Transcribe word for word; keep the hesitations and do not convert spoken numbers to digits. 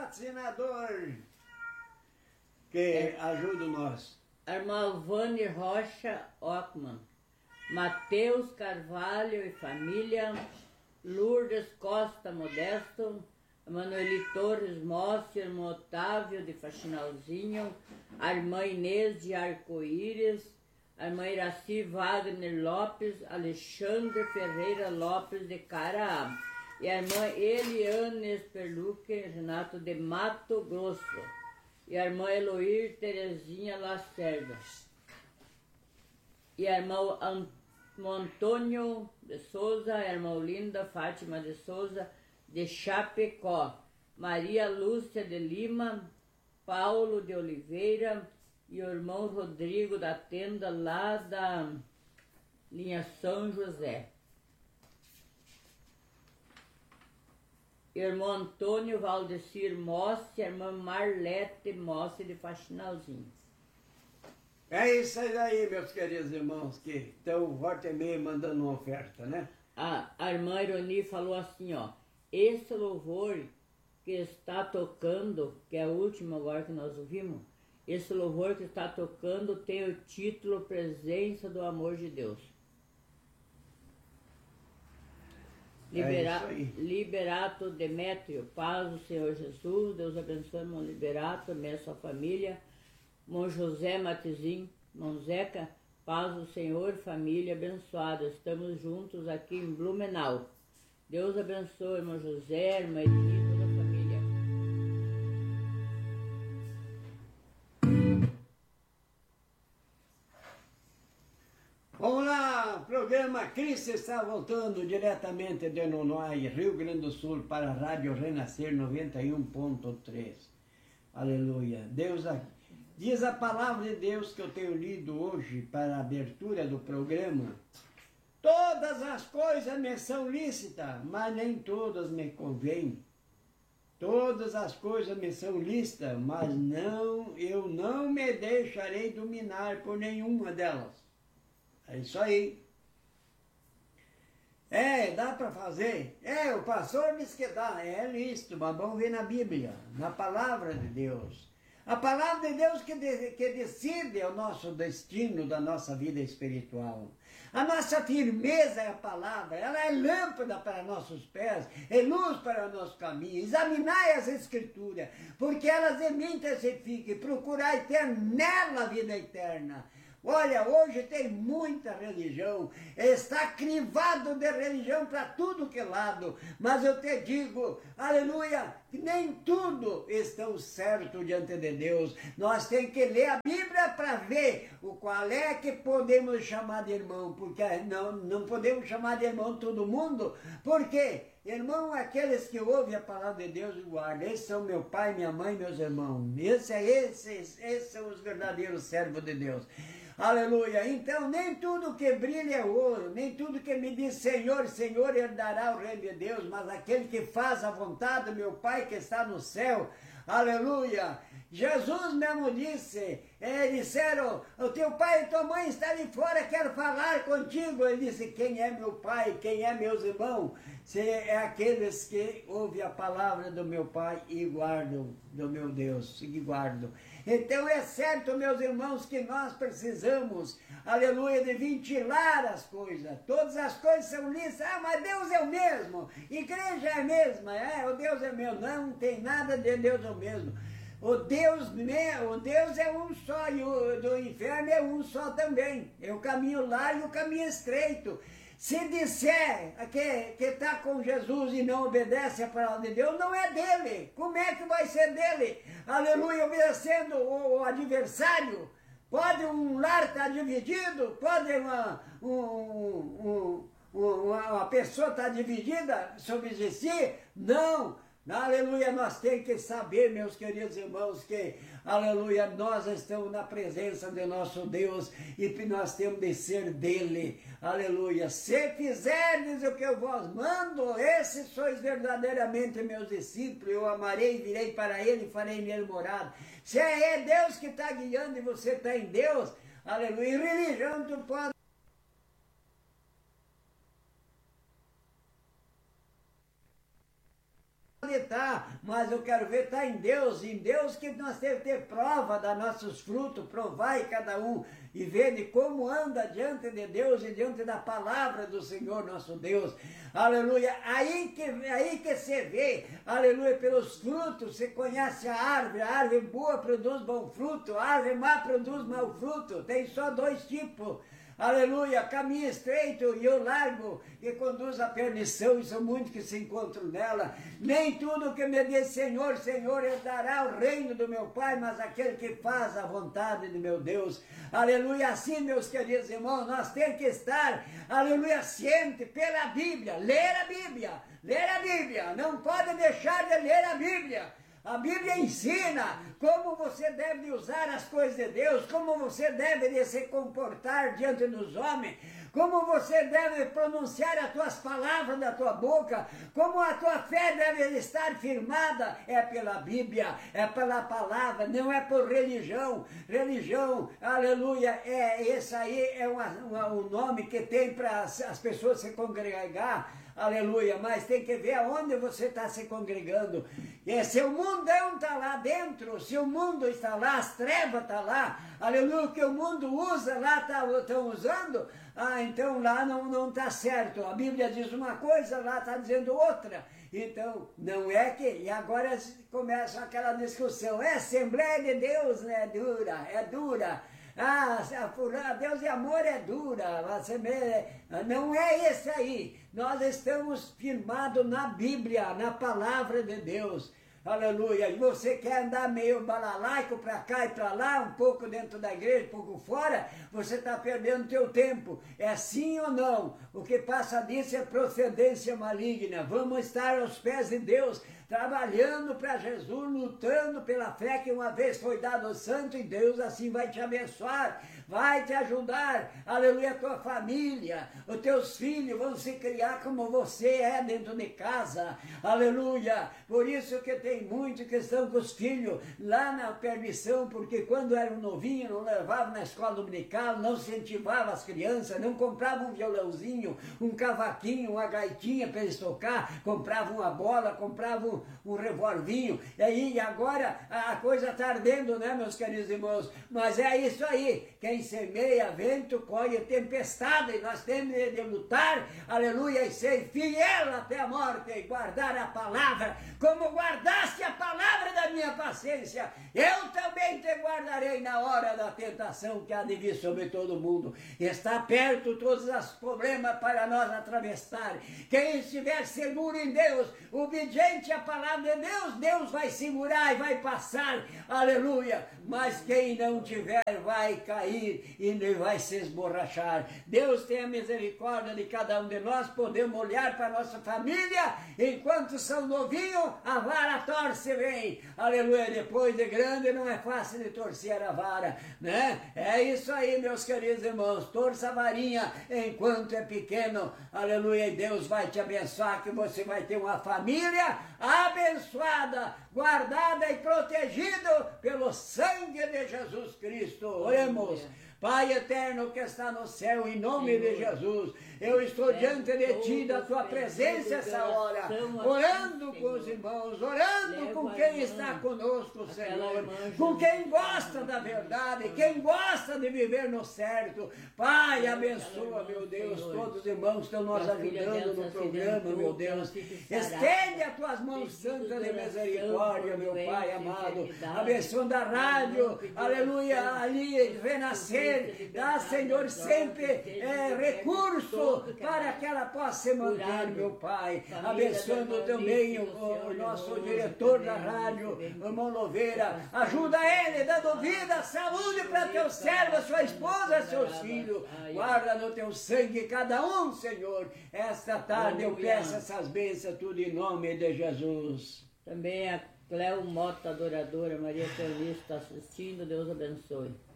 patrocinador que é. ajuda nós. A irmã Vane Rocha Ockman, Mateus Carvalho e família, Lourdes Costa Modesto, Manueli Torres Mossi, irmão Otávio de Faxinalzinho, a irmã Inês de Arco-Íris, a irmã Iraci Wagner Lopes, Alexandre Ferreira Lopes de Caraá, e a irmã Eliane Esperluque Renato de Mato Grosso, e a irmã Eloir Terezinha Lacerda, e a irmã Antônio de Souza, a irmã Linda Fátima de Souza, de Chapecó, Maria Lúcia de Lima, Paulo de Oliveira e o irmão Rodrigo da Tenda, lá da linha São José. Irmão Antônio Valdecir Mossi, irmã Marlete Mossi de Faxinalzinho. É isso aí, meus queridos irmãos, que estão volta e meia mandando uma oferta, né? A, a irmã Ironi falou assim, ó, esse louvor que está tocando, que é o último agora que nós ouvimos, esse louvor que está tocando tem o título Presença do Amor de Deus. Libera, é Liberato Demétrio, paz do Senhor Jesus, Deus abençoe, irmão Liberato, também a sua família, irmão José Matizinho, irmão Zeca, paz do Senhor, família abençoada, estamos juntos aqui em Blumenau. Deus abençoe, irmão José, irmã Edith, toda a família. Vamos lá, o programa Cristo está voltando diretamente de Nonoai, Rio Grande do Sul, para a Rádio Renascer noventa e um ponto três. Aleluia. Deus, diz a palavra de Deus que eu tenho lido hoje para a abertura do programa. Todas as coisas me são lícitas, mas nem todas me convêm. Todas as coisas me são lícitas, mas não, eu não me deixarei dominar por nenhuma delas. É isso aí. É, dá para fazer. É, o pastor disse que dá. É lícito, mas vamos ver na Bíblia, na palavra de Deus. A palavra de Deus que, de, que decide o nosso destino da nossa vida espiritual. A nossa firmeza é a palavra, ela é lâmpada para nossos pés, é luz para o nosso caminho. Examinai as Escrituras, porque elas em mim testificam, e procurai ter nela a vida eterna. Olha, hoje tem muita religião, está crivado de religião para tudo que é lado, mas eu te digo, aleluia, que nem tudo estão certo diante de Deus. Nós temos que ler a Bíblia para ver o qual é que podemos chamar de irmão, porque não, não podemos chamar de irmão todo mundo, porque irmão, aqueles que ouvem a palavra de Deus e guardam, esses são meu pai, minha mãe, meus irmãos, esse é esses, esses são os verdadeiros servos de Deus. Aleluia, então nem tudo que brilha é ouro, nem tudo que me diz Senhor, Senhor herdará o reino de Deus, mas aquele que faz a vontade do meu Pai que está no céu, aleluia. Jesus mesmo disse, é, disseram, o teu pai e tua mãe estão ali fora, quero falar contigo. Ele disse, quem é meu pai, quem é meus irmãos? Se é aqueles que ouvem a palavra do meu Pai e guardam do meu Deus, e guardam. Então é certo, meus irmãos, que nós precisamos, aleluia, de ventilar as coisas. Todas as coisas são lícitas. Ah, mas Deus é o mesmo. Igreja é a mesma. É, o Deus é meu. Não, não tem nada de Deus é o mesmo. O Deus, o Deus é um só e o do inferno é um só também. É o caminho largo e o caminho estreito. Se disser que está com Jesus e não obedece a palavra de Deus, não é dele. Como é que vai ser dele? Aleluia, obedecendo o, o adversário. Pode um lar estar dividido, pode uma, um, um, um, uma pessoa estar dividida, subsistir? Não. Aleluia, nós temos que saber, meus queridos irmãos, que, aleluia, nós estamos na presença de nosso Deus e que nós temos de ser dele, aleluia. Se fizerdes o que eu vos mando, esses sois verdadeiramente meus discípulos, eu amarei, virei para ele e farei nele morada. Se é Deus que está guiando e você está em Deus, aleluia, em religião tu pode pode estar, mas eu quero ver estar em Deus, em Deus que nós temos que ter prova dos nossos frutos, provai cada um e ver como anda diante de Deus e diante da palavra do Senhor nosso Deus. Aleluia, aí que, aí que você vê, aleluia, pelos frutos, você conhece a árvore, a árvore boa produz bom fruto, a árvore má produz mau fruto, tem só dois tipos. Aleluia, caminho estreito e o largo que conduz à perdição, e são muitos que se encontram nela. Nem tudo que me diz Senhor, Senhor, herdará o reino do meu Pai, mas aquele que faz a vontade de meu Deus. Aleluia, assim, meus queridos irmãos, nós temos que estar, aleluia, ciente pela Bíblia, ler a Bíblia, ler a Bíblia, não pode deixar de ler a Bíblia. A Bíblia ensina como você deve usar as coisas de Deus, como você deve se comportar diante dos homens, como você deve pronunciar as tuas palavras da tua boca, como a tua fé deve estar firmada, é pela Bíblia, é pela palavra, não é por religião. Religião, aleluia, é esse aí é uma, uma, um nome que tem para as, as pessoas se congregar. Aleluia, mas tem que ver aonde você está se congregando. E se o mundão está lá dentro, se o mundo está lá, as trevas estão tá lá, aleluia, o que o mundo usa lá, estão tá, usando, ah, então lá não está certo. A Bíblia diz uma coisa, lá está dizendo outra. Então, não é que... E agora começa aquela discussão, é Assembleia de Deus, né? É dura, é dura. Ah, Deus e amor é dura, não é esse aí. Nós estamos firmados na Bíblia, na palavra de Deus. Aleluia. E você quer andar meio balalaico para cá e para lá, um pouco dentro da igreja, um pouco fora, você está perdendo teu tempo. É sim ou não? O que passa disso é procedência maligna. Vamos estar aos pés de Deus, trabalhando para Jesus, lutando pela fé que uma vez foi dado ao santo, e Deus assim vai te abençoar, vai te ajudar, aleluia, a tua família, os teus filhos vão se criar como você é dentro de casa, aleluia. Por isso que tem muitos que estão com os filhos lá na permissão, porque quando eram novinhos não levavam na escola dominical, não incentivavam as crianças, não compravam um violãozinho, um cavaquinho, uma gaitinha para eles tocar, compravam uma bola, compravam um revolvinho, e aí agora a coisa está ardendo, né, meus queridos irmãos? Mas é isso aí, quem semeia vento colhe tempestade, e nós temos de lutar, aleluia, e ser fiel até a morte, e guardar a palavra, como guardaste a palavra da minha paciência, eu também te guardarei na hora da tentação que há de vir sobre todo mundo. Está perto todos os problemas para nós atravessar. Quem estiver seguro em Deus, obediente à palavra de Deus, Deus vai segurar e vai passar, aleluia. Mas quem não tiver vai cair e vai se esborrachar. Deus tenha misericórdia de cada um de nós, podemos olhar para a nossa família, enquanto são novinhos, a vara torce bem, aleluia. Depois de grande não é fácil de torcer a vara, né? É isso aí, meus queridos irmãos, torça a varinha enquanto é pequeno, aleluia, e Deus vai te abençoar, que você vai ter uma família abençoada, guardada e protegida pelo sangue de Jesus Cristo. Oremos. Pai eterno que está no céu, em nome de Jesus, eu estou diante de Ti, da Tua presença essa hora, orando com os irmãos, orando com quem está conosco, Senhor, com quem gosta da verdade, quem gosta de viver no certo. Pai, abençoa, meu Deus, todos os irmãos que estão nos ajudando no programa, meu Deus. Estende as Tuas mãos santas de misericórdia, meu Pai amado, abençoando a rádio, aleluia, ali, renascer. Dá, Senhor, sempre é, recurso para que ela possa se manter, meu Pai. Abençoando também o, o nosso diretor da rádio, o irmão Louveira. Ajuda ele, dando vida, saúde para teu servo, sua esposa, seus filhos. Guarda no teu sangue cada um, Senhor. Esta tarde eu peço essas bênçãos, tudo em nome de Jesus. Também a Cleo Mota, adoradora, Maria Feliz, está assistindo. Deus abençoe.